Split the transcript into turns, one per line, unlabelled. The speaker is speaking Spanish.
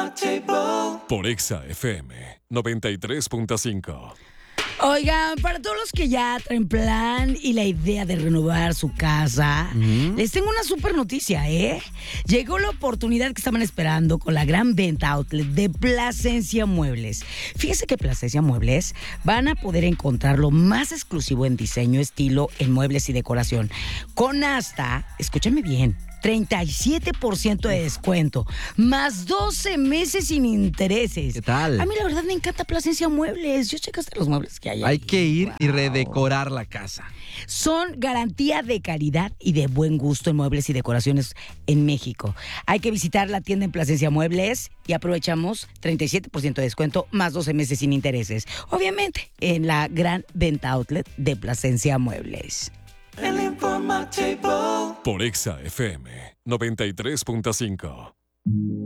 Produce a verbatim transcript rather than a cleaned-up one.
Por Exa F M noventa y tres punto cinco.
Oigan, para todos los que ya traen plan y la idea de renovar su casa, uh-huh. les tengo una super noticia, ¿eh? Llegó la oportunidad que estaban esperando con la gran venta outlet de Plasencia Muebles. Fíjese que Plasencia Muebles van a poder encontrar lo más exclusivo en diseño, estilo, en muebles y decoración. Con hasta, escúchame bien, treinta y siete por ciento de descuento, más doce meses sin intereses.
¿Qué tal?
A mí la verdad me encanta Plasencia Muebles. Yo checaste los muebles que hay ahí.
Hay que ir
wow.
y redecorar la casa.
Son garantía de calidad y de buen gusto en muebles y decoraciones en México. Hay que visitar la tienda en Plasencia Muebles y aprovechamos treinta y siete por ciento de descuento, más doce meses sin intereses. Obviamente, en la gran venta outlet de Plasencia Muebles.
El informativo. Por Exa F M noventa y tres punto cinco.